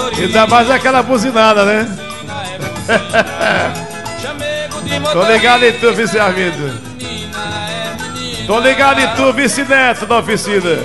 Ainda mais aquela buzinada, né? Tô ligado em tu, vice Armindo. Tô ligado em tu, vice Neto da oficina.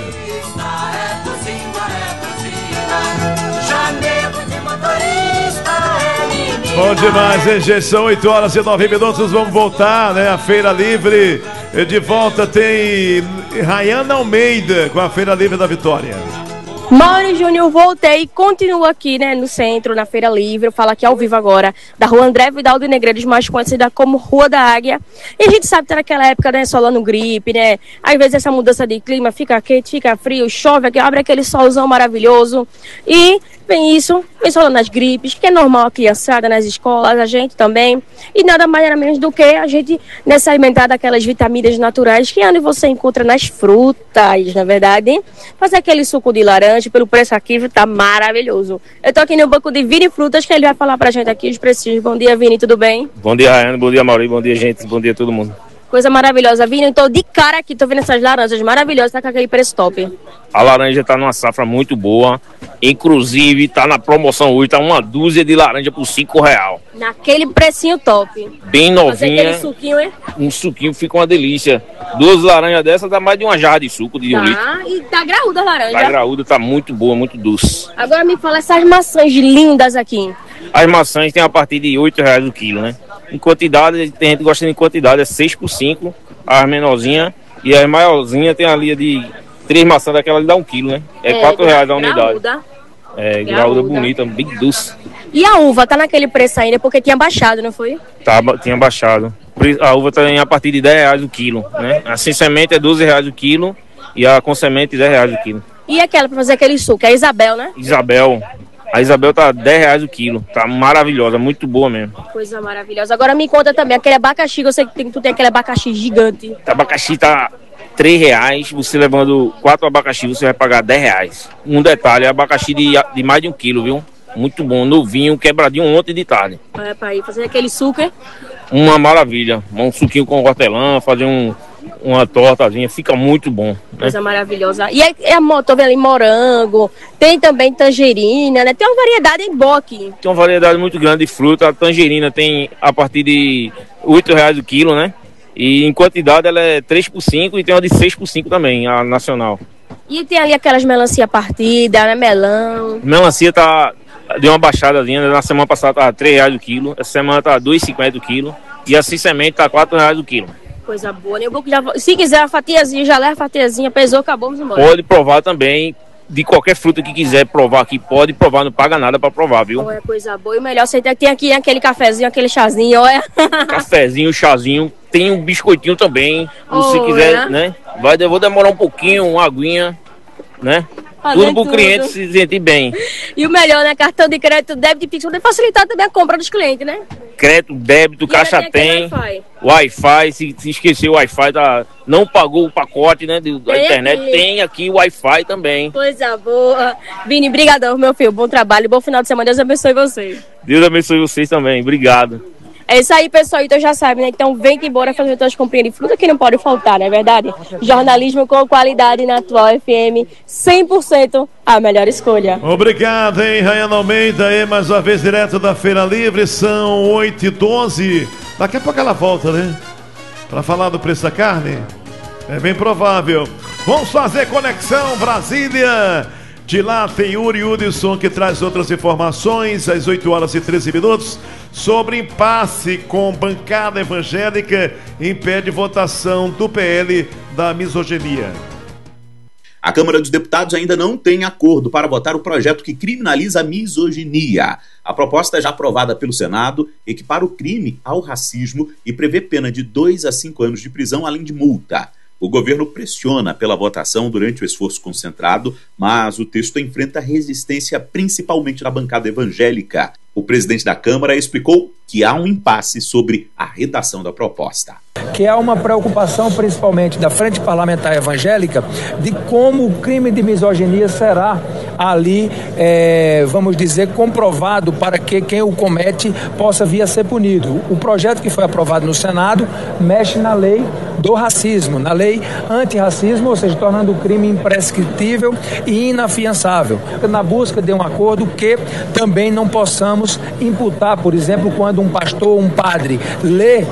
Bom demais, hein, gente? São 8h09. Vamos voltar, né? A Feira Livre. De volta tem Rayana Almeida com a Feira Livre da Vitória. Mauro Júnior, voltei e continuo aqui, né, no centro, na Feira Livre. Eu falo aqui ao vivo agora da Rua André Vidal de Negreiros, mais conhecida como Rua da Águia. E a gente sabe que naquela época, né, solando gripe, né? Às vezes essa mudança de clima, fica quente, fica frio, chove, aqui, abre aquele solzão maravilhoso. E vem isso, vem solando as gripes, que é normal a criançada nas escolas, a gente também. E nada mais nada menos do que a gente, né, se alimentar daquelas vitaminas naturais que onde você encontra nas frutas, na verdade. Fazer aquele suco de laranja, pelo preço aqui, tá maravilhoso. Eu tô aqui no banco de Vini Frutas, que ele vai falar pra gente aqui os preços. Bom dia, Vini, tudo bem? Bom dia, Rayane, bom dia, Maurício, bom dia, gente, bom dia a todo mundo. Coisa maravilhosa, Vini, eu tô de cara aqui, tô vendo essas laranjas maravilhosas, tá com aquele preço top. A laranja tá numa safra muito boa, inclusive tá na promoção hoje, tá uma dúzia de laranja por R$5. Naquele precinho top. Bem novinha. Aquele suquinho, é? Um suquinho fica uma delícia. 2 laranjas dessas dá mais de uma jarra de suco de 1 litro. E tá graúda a laranja. Tá graúda, tá muito boa, muito doce. Agora me fala essas maçãs lindas aqui. As maçãs tem a partir de R$8 o quilo, né? Em quantidade, tem gente gostando em quantidade, é 6 por 5, as menorzinhas. E as maiorzinhas tem ali de 3 maçãs daquela ali dá 1 quilo, né? É R$4 a unidade. É, graúda bonita, bem doce. E a uva tá naquele preço ainda, porque tinha baixado, não foi? Tinha baixado. A uva tá a partir de R$10 o quilo, né? A sem semente é R$12 o quilo e a com semente R$10 o quilo. E aquela pra fazer aquele suco, é a Isabel, né? A Isabel tá R$10 o quilo, tá maravilhosa, muito boa mesmo. Coisa maravilhosa. Agora me conta também, aquele abacaxi, eu sei que tu tem aquele abacaxi gigante. O abacaxi tá R$3, você levando 4 abacaxi, você vai pagar R$10. Um detalhe, abacaxi de mais de 1 quilo, viu? Muito bom, novinho, quebradinho ontem de tarde. É pra ir fazer aquele suco, é? Uma maravilha, um suquinho com hortelã, fazer uma tortazinha, fica muito bom, né? Coisa maravilhosa. E tô vendo ali morango, tem também tangerina, né? Tem uma variedade boa aqui. Tem uma variedade muito grande de fruta. A tangerina tem a partir de R$8 o quilo, né? E em quantidade ela é 3 por 5 e tem uma de 6 por 5 também, a nacional. E tem ali aquelas melancia partida, né? Melão. Melancia deu uma baixadazinha, na semana passada tá R$3 o quilo, essa semana tá R$2,50 o quilo. E a sem semente tá R$4 o quilo. Coisa boa, né? Se quiser a fatiazinha, já leva a fatiazinha, pesou, acabou, vamos embora. Pode provar também, de qualquer fruta que quiser provar aqui, pode provar, não paga nada pra provar, viu? Olha, coisa boa. E o melhor, você tem aqui aquele cafezinho, aquele chazinho, olha. Cafezinho, chazinho, tem um biscoitinho também, se quiser, né? Vou demorar um pouquinho, uma aguinha, né? Tudo pro cliente se sentir bem. E o melhor, né? Cartão de crédito, débito e Pix, poder facilitar também a compra dos clientes, né? Crédito, débito, caixa tem. Wi-Fi, se esqueceu o Wi-Fi, não pagou o pacote, né, da internet, tem aqui o Wi-Fi também. Coisa boa. Vini, brigadão, meu filho. Bom trabalho, bom final de semana. Deus abençoe você. Deus abençoe vocês também. Obrigado. É isso aí, pessoal. Então já sabe, né? Então vem que embora fazer suas comprinhas de fruta que não pode faltar, não é verdade? Jornalismo com qualidade na Atual FM, 100% a melhor escolha. Obrigado, hein, Rayana Almeida, aí mais uma vez direto da Feira Livre, são 8h12. Daqui a pouco ela volta, né? Pra falar do preço da carne. É bem provável. Vamos fazer conexão Brasília. De lá tem Yuri Hudson que traz outras informações às 8h13 sobre impasse com bancada evangélica impede votação do PL da misoginia. A Câmara dos Deputados ainda não tem acordo para votar o projeto que criminaliza a misoginia. A proposta, já aprovada pelo Senado, equipara o crime ao racismo e prevê pena de 2 a 5 anos de prisão, além de multa. O governo pressiona pela votação durante o esforço concentrado, mas o texto enfrenta resistência principalmente da bancada evangélica. O presidente da Câmara explicou que há um impasse sobre a redação da proposta. Que há uma preocupação, principalmente da Frente Parlamentar Evangélica, de como o crime de misoginia será ali, vamos dizer, comprovado para que quem o comete possa vir a ser punido. O projeto que foi aprovado no Senado mexe na lei do racismo, na lei antirracismo, ou seja, tornando o crime imprescritível e inafiançável. Na busca de um acordo que também não possamos imputar, por exemplo, quando um pastor, um padre, lê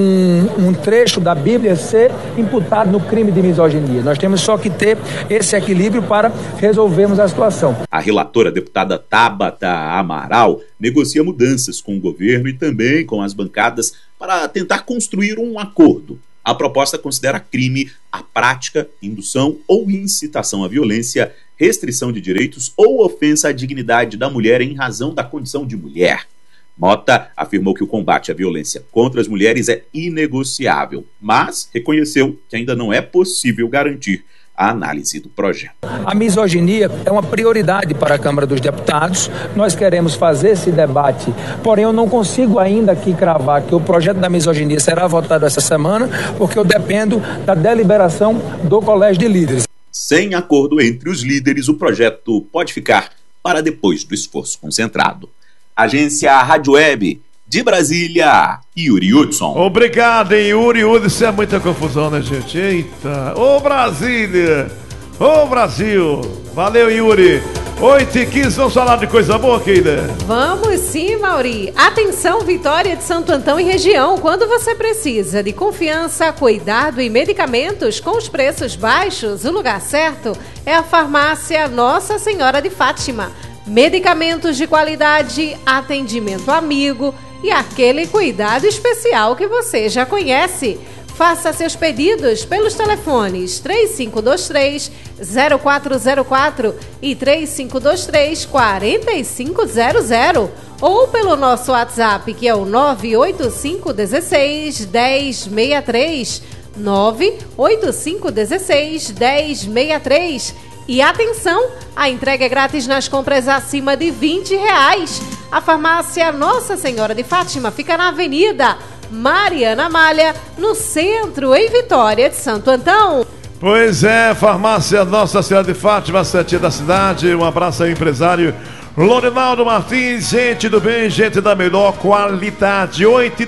um trecho da Bíblia, ser imputado no crime de misoginia. Nós temos só que ter esse equilíbrio para resolvermos a situação. A relatora, deputada Tabata Amaral, negocia mudanças com o governo e também com as bancadas para tentar construir um acordo. A proposta considera crime a prática, indução ou incitação à violência, restrição de direitos ou ofensa à dignidade da mulher em razão da condição de mulher. Mota afirmou que o combate à violência contra as mulheres é inegociável, mas reconheceu que ainda não é possível garantir a análise do projeto. A misoginia é uma prioridade para a Câmara dos Deputados. Nós queremos fazer esse debate, porém eu não consigo ainda aqui cravar que o projeto da misoginia será votado essa semana, porque eu dependo da deliberação do Colégio de Líderes. Sem acordo entre os líderes, o projeto pode ficar para depois do esforço concentrado. Agência Rádio Web de Brasília, Yuri Hudson. Obrigado, hein, Yuri. Isso é muita confusão, né, gente? Eita. Ô, Brasília. Ô, Brasil. Valeu, Yuri. 8h15, vamos falar de coisa boa, querida? Vamos sim, Mauri. Atenção, Vitória de Santo Antão e região. Quando você precisa de confiança, cuidado e medicamentos com os preços baixos, o lugar certo é a farmácia Nossa Senhora de Fátima. Medicamentos de qualidade, atendimento amigo e aquele cuidado especial que você já conhece. Faça seus pedidos pelos telefones 3523-0404 e 3523-4500 ou pelo nosso WhatsApp, que é o 98516-1063, 98516-1063. E atenção, a entrega é grátis nas compras acima de R$20. A farmácia Nossa Senhora de Fátima fica na Avenida Mariana Malha, no centro, em Vitória de Santo Antão. Pois é, farmácia Nossa Senhora de Fátima, setinha da cidade. Um abraço ao empresário Lorinaldo Martins, gente do bem, gente da melhor qualidade.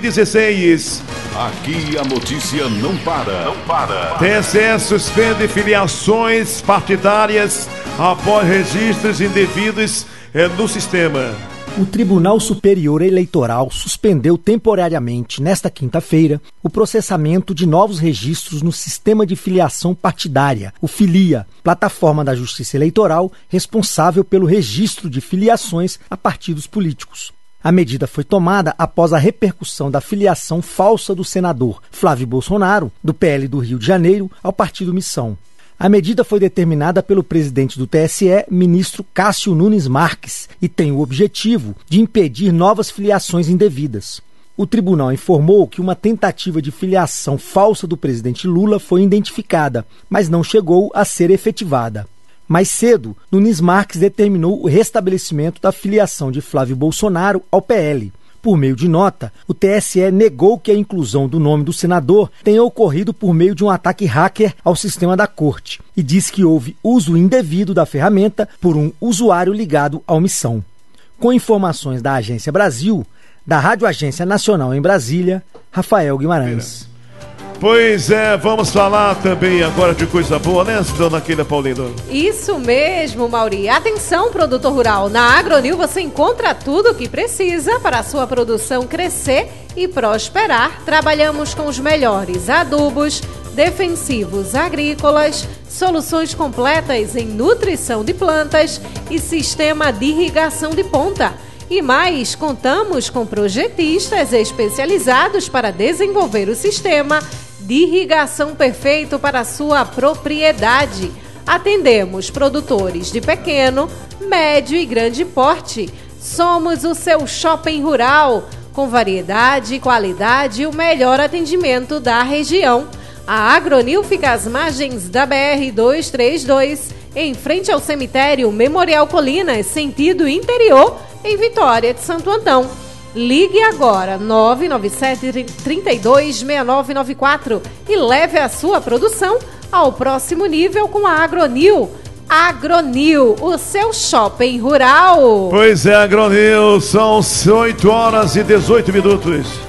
8h16. Aqui a notícia não para. Não para. TSE suspende filiações partidárias após registros indevidos no sistema. O Tribunal Superior Eleitoral suspendeu temporariamente, nesta quinta-feira, o processamento de novos registros no Sistema de Filiação Partidária, o Filia, plataforma da Justiça Eleitoral responsável pelo registro de filiações a partidos políticos. A medida foi tomada após a repercussão da filiação falsa do senador Flávio Bolsonaro, do PL do Rio de Janeiro, ao Partido Missão. A medida foi determinada pelo presidente do TSE, ministro Cássio Nunes Marques, e tem o objetivo de impedir novas filiações indevidas. O tribunal informou que uma tentativa de filiação falsa do presidente Lula foi identificada, mas não chegou a ser efetivada. Mais cedo, Nunes Marques determinou o restabelecimento da filiação de Flávio Bolsonaro ao PL. Por meio de nota, o TSE negou que a inclusão do nome do senador tenha ocorrido por meio de um ataque hacker ao sistema da corte e disse que houve uso indevido da ferramenta por um usuário ligado à omissão. Com informações da Agência Brasil, da Rádio Agência Nacional em Brasília, Rafael Guimarães. Pois é, vamos falar também agora de coisa boa, né, dona Keila Paulino? Isso mesmo, Mauri. Atenção, produtor rural. Na AgroNil você encontra tudo o que precisa para a sua produção crescer e prosperar. Trabalhamos com os melhores adubos, defensivos agrícolas, soluções completas em nutrição de plantas e sistema de irrigação de ponta. E mais, contamos com projetistas especializados para desenvolver o sistema de irrigação perfeito para a sua propriedade. Atendemos produtores de pequeno, médio e grande porte. Somos o seu shopping rural, com variedade, qualidade e o melhor atendimento da região. A AgroNil fica às margens da BR-232, em frente ao cemitério Memorial Colinas, sentido interior, em Vitória de Santo Antão. Ligue agora, 997-326994 e leve a sua produção ao próximo nível com a Agronil. Agronil, o seu shopping rural. Pois é, Agronil, são 8 horas e 18 minutos.